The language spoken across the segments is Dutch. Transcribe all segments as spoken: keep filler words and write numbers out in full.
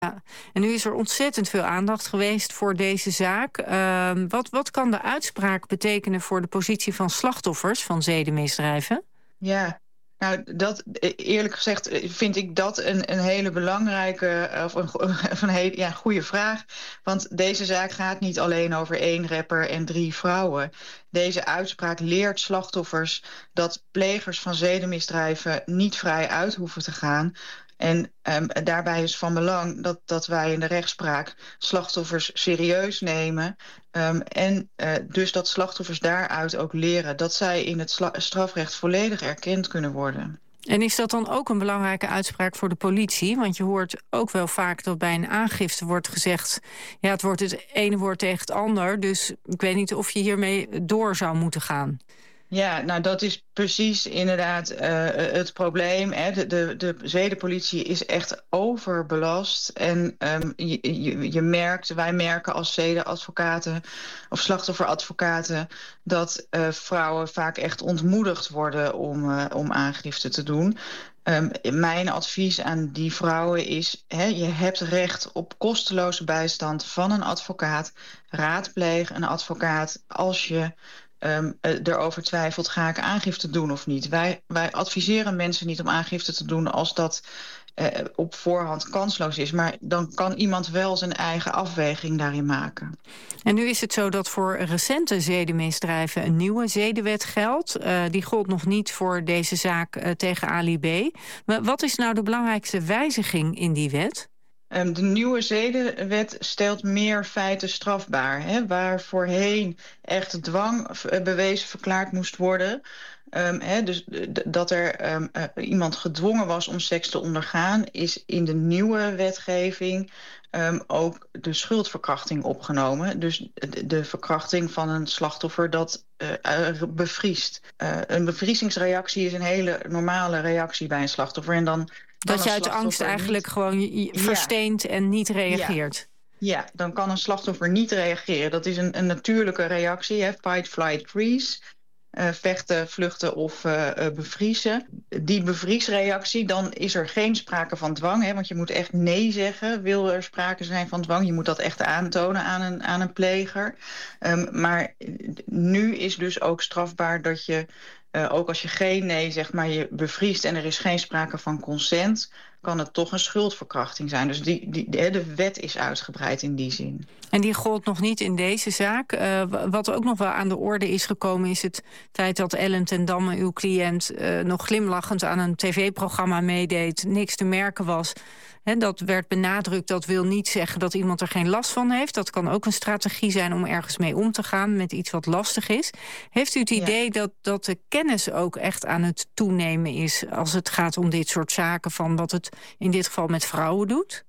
Ja, en nu is er ontzettend veel aandacht geweest voor deze zaak. Uh, wat, wat kan de uitspraak betekenen voor de positie van slachtoffers van zedenmisdrijven? Ja, nou, dat, eerlijk gezegd vind ik dat een, een hele belangrijke of een, of een hele ja, goede vraag. Want deze zaak gaat niet alleen over één rapper en drie vrouwen. Deze uitspraak leert slachtoffers dat plegers van zedenmisdrijven niet vrij uit hoeven te gaan. En um, daarbij is van belang dat, dat wij in de rechtspraak slachtoffers serieus nemen. Um, en uh, dus dat slachtoffers daaruit ook leren dat zij in het strafrecht volledig erkend kunnen worden. En is dat dan ook een belangrijke uitspraak voor de politie? Want je hoort ook wel vaak dat bij een aangifte wordt gezegd, ja, het wordt het ene woord tegen het ander. Dus ik weet niet of je hiermee door zou moeten gaan. Ja, nou dat is precies inderdaad uh, het probleem. Hè. De, de, de zedenpolitie is echt overbelast. En um, je, je, je merkt, wij merken als zedenadvocaten of slachtofferadvocaten dat uh, vrouwen vaak echt ontmoedigd worden om, uh, om aangifte te doen. Um, mijn advies aan die vrouwen is, hè, je hebt recht op kosteloze bijstand van een advocaat. Raadpleeg een advocaat als je Um, erover twijfelt, ga ik aangifte doen of niet. Wij, wij adviseren mensen niet om aangifte te doen als dat uh, op voorhand kansloos is. Maar dan kan iemand wel zijn eigen afweging daarin maken. En nu is het zo dat voor recente zedenmisdrijven een nieuwe zedenwet geldt. Uh, die gold nog niet voor deze zaak uh, tegen Ali B. Maar wat is nou de belangrijkste wijziging in die wet? Um, de nieuwe zedenwet stelt meer feiten strafbaar. Hè, waar voorheen echt dwang bewezen verklaard moest worden. Um, hè, dus dat er um, uh, iemand gedwongen was om seks te ondergaan, is in de nieuwe wetgeving um, ook de schuldverkrachting opgenomen. Dus de, de verkrachting van een slachtoffer dat uh, uh, bevriest. Uh, een bevriezingsreactie is een hele normale reactie bij een slachtoffer. En dan dat je uit angst eigenlijk niet gewoon je versteent ja. en niet reageert. Ja. ja, dan kan een slachtoffer niet reageren. Dat is een, een natuurlijke reactie, hè? Fight, flight, freeze. Uh, vechten, vluchten of uh, uh, bevriezen. Die bevriesreactie, dan is er geen sprake van dwang. Hè? Want je moet echt nee zeggen, wil er sprake zijn van dwang. Je moet dat echt aantonen aan een, aan een pleger. Um, maar nu is dus ook strafbaar dat je, Uh, ook als je geen nee zegt, maar je bevriest en er is geen sprake van consent, kan het toch een schuldverkrachting zijn. Dus die, die, de wet is uitgebreid in die zin. En die gold nog niet in deze zaak. Uh, wat ook nog wel aan de orde is gekomen is het feit dat Ellen ten Damme, uw cliënt, uh, nog glimlachend aan een tv-programma meedeed, niks te merken was. He, dat werd benadrukt, dat wil niet zeggen dat iemand er geen last van heeft. Dat kan ook een strategie zijn om ergens mee om te gaan met iets wat lastig is. Heeft u het idee ja. dat, dat de kennis ook echt aan het toenemen is als het gaat om dit soort zaken, van wat het in dit geval met vrouwen doet?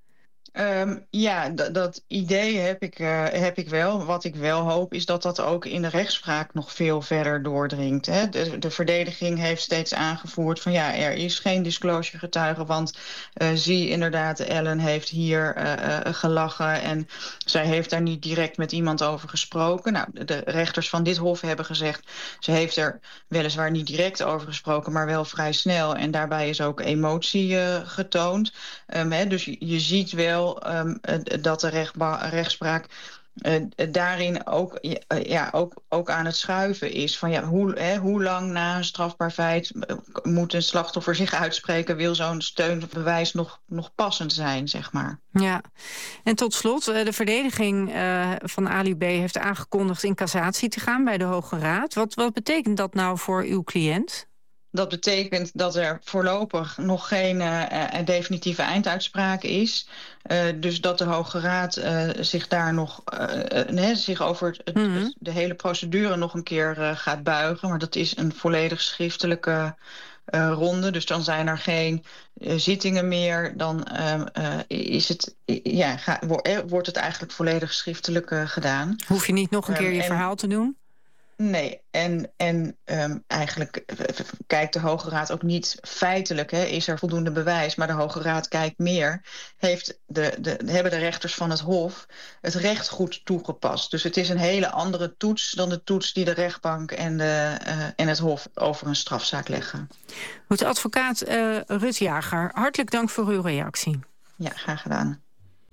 Um, ja, d- dat idee heb ik, uh, heb ik wel. Wat ik wel hoop is dat dat ook in de rechtspraak nog veel verder doordringt. Hè. De, de verdediging heeft steeds aangevoerd van ja, er is geen disclosure getuige, want uh, zie inderdaad, Ellen heeft hier uh, uh, gelachen en zij heeft daar niet direct met iemand over gesproken. Nou, de rechters van dit hof hebben gezegd, ze heeft er weliswaar niet direct over gesproken, maar wel vrij snel. En daarbij is ook emotie uh, getoond. Um, hè, dus je, je ziet wel Um, dat de rechtba- rechtspraak uh, daarin ook, uh, ja, ook, ook aan het schuiven is. Van, ja, hoe, hè, hoe lang na een strafbaar feit moet een slachtoffer zich uitspreken? Wil zo'n steunbewijs nog, nog passend zijn, zeg maar? Ja, en tot slot, de verdediging uh, van Ali B. heeft aangekondigd in cassatie te gaan bij de Hoge Raad. Wat, wat betekent dat nou voor uw cliënt? Dat betekent dat er voorlopig nog geen uh, definitieve einduitspraak is. Uh, dus dat de Hoge Raad uh, zich daar nog uh, nee, zich over het, mm-hmm. het, de hele procedure nog een keer uh, gaat buigen. Maar dat is een volledig schriftelijke uh, ronde. Dus dan zijn er geen uh, zittingen meer. Dan uh, uh, is het, ja, ga, wordt het eigenlijk volledig schriftelijk uh, gedaan. Hoef je niet nog een keer um, je en, verhaal te doen? Nee, en, en um, eigenlijk kijkt de Hoge Raad ook niet feitelijk, hè, is er voldoende bewijs, maar de Hoge Raad kijkt meer. Heeft de, de, hebben de rechters van het Hof het recht goed toegepast? Dus het is een hele andere toets dan de toets die de rechtbank en, de, uh, en het Hof over een strafzaak leggen. Goed, advocaat uh, Rut Jager, hartelijk dank voor uw reactie. Ja, graag gedaan.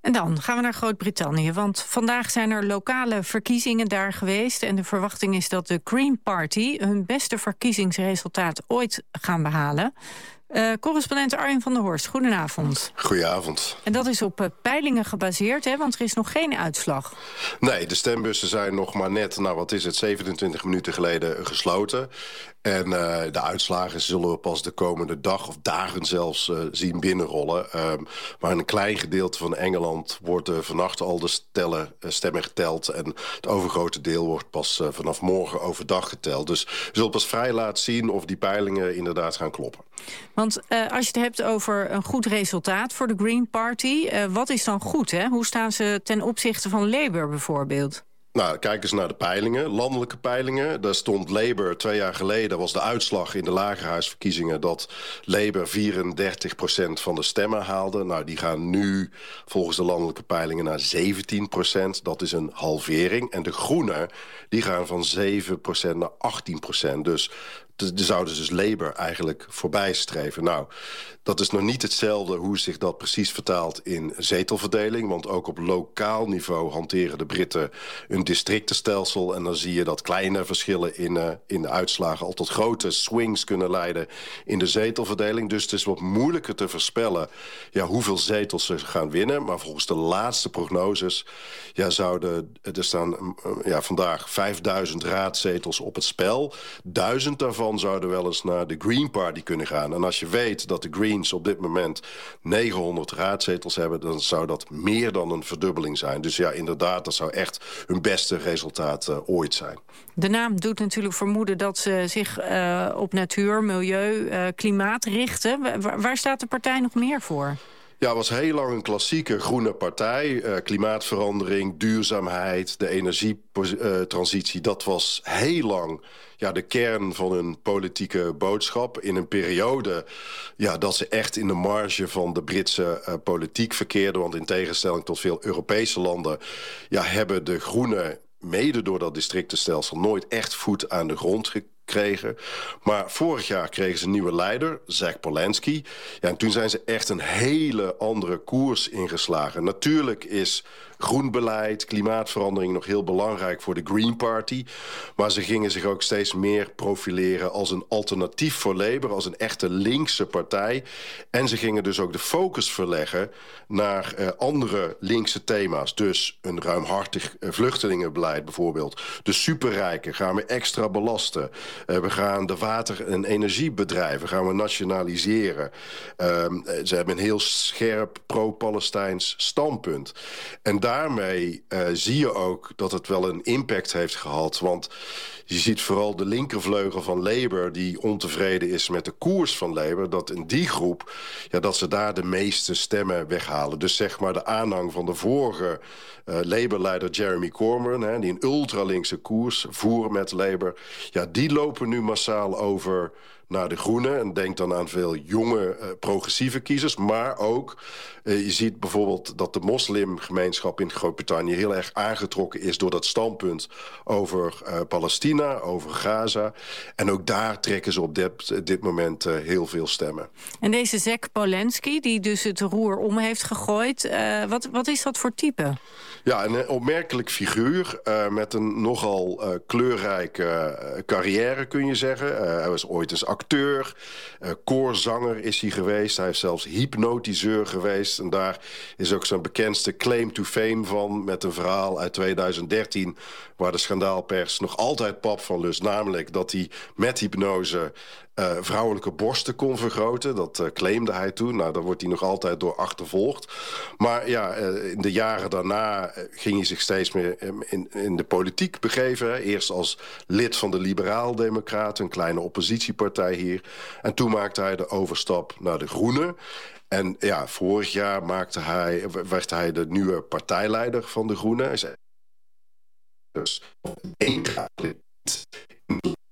En dan gaan we naar Groot-Brittannië, want vandaag zijn er lokale verkiezingen daar geweest en de verwachting is dat de Green Party hun beste verkiezingsresultaat ooit gaan behalen. Uh, correspondent Arjen van der Horst, goedenavond. Goedenavond. En dat is op uh, peilingen gebaseerd, hè, want er is nog geen uitslag. Nee, de stembussen zijn nog maar net, nou wat is het, zevenentwintig minuten geleden gesloten. En uh, de uitslagen zullen we pas de komende dag of dagen zelfs uh, zien binnenrollen. Um, maar in een klein gedeelte van Engeland wordt uh, vannacht al de stellen, uh, stemmen geteld. En het overgrote deel wordt pas uh, vanaf morgen overdag geteld. Dus we zullen pas vrij laat zien of die peilingen inderdaad gaan kloppen. Want uh, als je het hebt over een goed resultaat voor de Green Party, uh, wat is dan goed, hè? Hoe staan ze ten opzichte van Labour bijvoorbeeld? Nou, kijk eens naar de peilingen, landelijke peilingen. Daar stond Labour twee jaar geleden, was de uitslag in de lagerhuisverkiezingen dat Labour vierendertig procent van de stemmen haalde. Nou, die gaan nu volgens de landelijke peilingen naar zeventien procent. Dat is een halvering. En de Groenen, die gaan van zeven procent naar achttien procent. Dus de zouden dus Labour eigenlijk voorbij streven. Nou, dat is nog niet hetzelfde hoe zich dat precies vertaalt in zetelverdeling. Want ook op lokaal niveau hanteren de Britten een districtenstelsel. En dan zie je dat kleine verschillen in, uh, in de uitslagen al tot grote swings kunnen leiden in de zetelverdeling. Dus het is wat moeilijker te voorspellen ja, hoeveel zetels ze gaan winnen. Maar volgens de laatste prognoses ja, zouden er staan uh, ja, vandaag vijfduizend raadzetels op het spel. Duizend daarvan zouden wel eens naar de Green Party kunnen gaan. En als je weet dat de Greens op dit moment negenhonderd raadzetels hebben, dan zou dat meer dan een verdubbeling zijn. Dus ja, inderdaad, dat zou echt hun beste resultaat uh, ooit zijn. De naam doet natuurlijk vermoeden dat ze zich uh, op natuur, milieu, uh, klimaat richten. Waar, waar staat de partij nog meer voor? Ja, het was heel lang een klassieke groene partij. Uh, klimaatverandering, duurzaamheid, de energietransitie. Uh, dat was heel lang ja, de kern van hun politieke boodschap. In een periode ja, dat ze echt in de marge van de Britse uh, politiek verkeerden. Want in tegenstelling tot veel Europese landen ja, hebben de Groenen mede door dat districtenstelsel nooit echt voet aan de grond gekregen. Kregen. Maar vorig jaar kregen ze een nieuwe leider, Jack Polanski. Ja, en toen zijn ze echt een hele andere koers ingeslagen. Natuurlijk is groen beleid, klimaatverandering nog heel belangrijk voor de Green Party. Maar ze gingen zich ook steeds meer profileren als een alternatief voor Labour, als een echte linkse partij. En ze gingen dus ook de focus verleggen naar uh, andere linkse thema's. Dus een ruimhartig uh, vluchtelingenbeleid bijvoorbeeld. De superrijken gaan we extra belasten. Uh, we gaan de water- en energiebedrijven gaan we nationaliseren. Uh, ze hebben een heel scherp pro-Palestijns standpunt. En daarmee uh, zie je ook dat het wel een impact heeft gehad. Want je ziet vooral de linkervleugel van Labour die ontevreden is met de koers van Labour, dat in die groep, ja, dat ze daar de meeste stemmen weghalen. Dus zeg maar de aanhang van de vorige uh, Labour-leider Jeremy Corbyn, hè, die een ultralinkse koers voeren met Labour, ja, die lopen nu massaal over naar de Groenen. En denk dan aan veel jonge uh, progressieve kiezers. Maar ook, uh, je ziet bijvoorbeeld dat de moslimgemeenschap in Groot-Brittannië heel erg aangetrokken is door dat standpunt over uh, Palestina, over Gaza. En ook daar trekken ze op dit, dit moment uh, heel veel stemmen. En deze Jack Polanski, die dus het roer om heeft gegooid, uh, wat, wat is dat voor type? Ja, een opmerkelijk figuur uh, met een nogal uh, kleurrijke uh, carrière, kun je zeggen. Uh, hij was ooit eens acteur, uh, koorzanger is hij geweest. Hij is zelfs hypnotiseur geweest. En daar is ook zijn bekendste claim to fame van, met een verhaal uit tweeduizend dertien... waar de schandaalpers nog altijd pap van lust. Namelijk dat hij met hypnose Uh, vrouwelijke borsten kon vergroten. Dat uh, claimde hij toen. Nou, daar wordt hij nog altijd door achtervolgd. Maar ja, uh, in de jaren daarna uh, ging hij zich steeds meer in, in de politiek begeven. Hè. Eerst als lid van de Liberaal-Democraten, een kleine oppositiepartij hier. En toen maakte hij de overstap naar de Groenen. En ja, vorig jaar maakte hij, werd hij de nieuwe partijleider van de Groenen. Dus één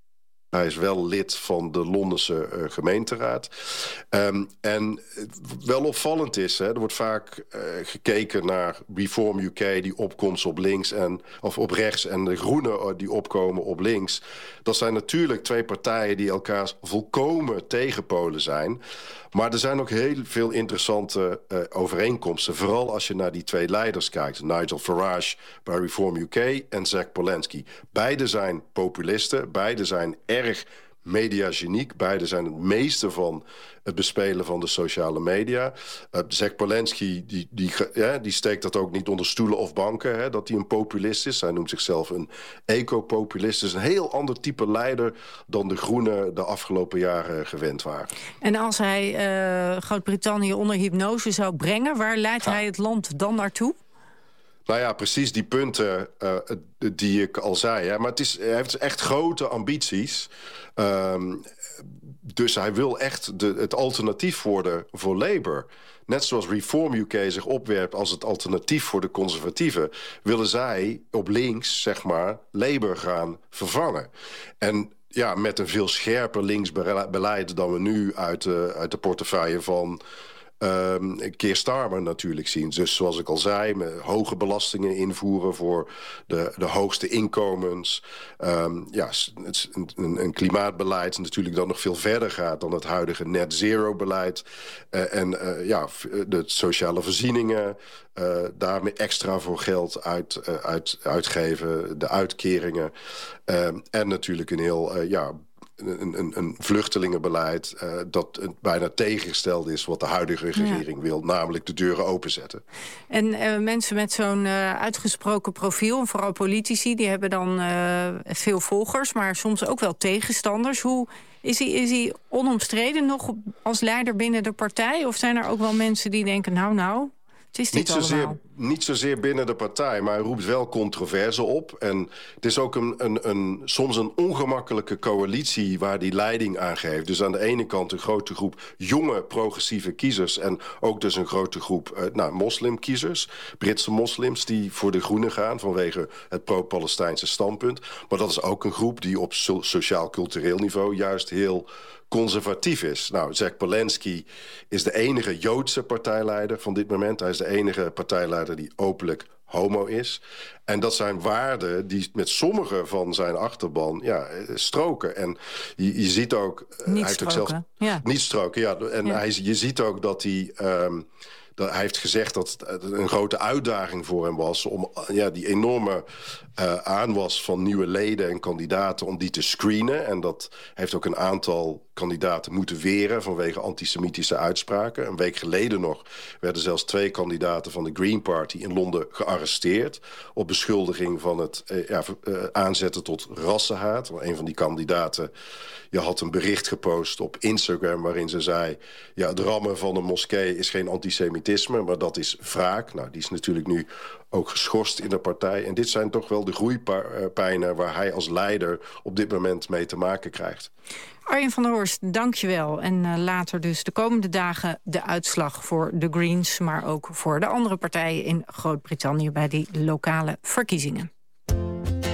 Hij is wel lid van de Londense uh, gemeenteraad. Um, en wel opvallend is, hè, er wordt vaak uh, gekeken naar Reform U K... die opkomst op links en of op rechts en de Groenen die opkomen op links. Dat zijn natuurlijk twee partijen die elkaar volkomen tegenpolen zijn. Maar er zijn ook heel veel interessante uh, overeenkomsten. Vooral als je naar die twee leiders kijkt. Nigel Farage bij Reform U K en Zach Polanski. Beide zijn populisten, beide zijn erg mediageniek. Beide zijn het meeste van het bespelen van de sociale media. Uh, Zach Polanski die, die, ja, die steekt dat ook niet onder stoelen of banken, hè, dat hij een populist is. Hij noemt zichzelf een ecopopulist. Dus een heel ander type leider dan de Groenen de afgelopen jaren gewend waren. En als hij uh, Groot-Brittannië onder hypnose zou brengen, waar leidt ja. hij het land dan naartoe? Nou ja, precies die punten uh, die ik al zei. Hè. Maar het is, hij heeft echt grote ambities. Um, dus hij wil echt de, het alternatief worden voor Labour. Net zoals Reform U K zich opwerpt als het alternatief voor de conservatieven, willen zij op links, zeg maar, Labour gaan vervangen. En ja, met een veel scherper links beleid dan we nu uit de, uit de portefeuille van Um, Keir Starmer natuurlijk zien. Dus zoals ik al zei, met hoge belastingen invoeren voor de, de hoogste inkomens. Um, ja, het, een, een klimaatbeleid natuurlijk dat nog veel verder gaat dan het huidige net zero beleid. Uh, en uh, ja, de sociale voorzieningen, uh, daarmee extra voor geld uit, uh, uit, uitgeven, de uitkeringen. Um, en natuurlijk een heel, uh, ja, Een, een, een vluchtelingenbeleid uh, dat het bijna tegengesteld is wat de huidige regering ja. wil, namelijk de deuren openzetten. En uh, mensen met zo'n uh, uitgesproken profiel, vooral politici, die hebben dan uh, veel volgers, maar soms ook wel tegenstanders. Hoe is hij, is hij onomstreden nog als leider binnen de partij? Of zijn er ook wel mensen die denken, nou nou, het is dit niet zozeer, allemaal? Niet zozeer binnen de partij, maar hij roept wel controverse op. En het is ook een, een, een, soms een ongemakkelijke coalitie waar die leiding aan geeft. Dus aan de ene kant een grote groep jonge progressieve kiezers en ook dus een grote groep uh, nou, moslimkiezers, Britse moslims die voor de Groenen gaan vanwege het pro-Palestijnse standpunt. Maar dat is ook een groep die op so- sociaal-cultureel niveau juist heel conservatief is. Nou, Zach Polanski is de enige Joodse partijleider van dit moment. Hij is de enige partijleider die openlijk homo is. En dat zijn waarden die met sommige van zijn achterban ja, stroken. En je, je ziet ook... Niet hij heeft stroken. Ook zelf, ja. Niet stroken, ja. En ja. Hij, je ziet ook dat hij... Um, dat hij heeft gezegd dat het een grote uitdaging voor hem was om ja, die enorme uh, aanwas van nieuwe leden en kandidaten om die te screenen. En dat heeft ook een aantal kandidaten moeten weren vanwege antisemitische uitspraken. Een week geleden nog werden zelfs twee kandidaten van de Green Party in Londen gearresteerd op beschuldiging van het uh, ja, uh, aanzetten tot rassenhaat. Want een van die kandidaten je had een bericht gepost op Instagram waarin ze zei, ja, het rammen van een moskee is geen antisemitisme, maar dat is wraak. Nou, die is natuurlijk nu ook geschorst in de partij. En dit zijn toch wel de groeipijnen waar hij als leider op dit moment mee te maken krijgt. Arjen van der Horst, dank je wel. En uh, later dus de komende dagen de uitslag voor de Greens, maar ook voor de andere partijen in Groot-Brittannië bij die lokale verkiezingen.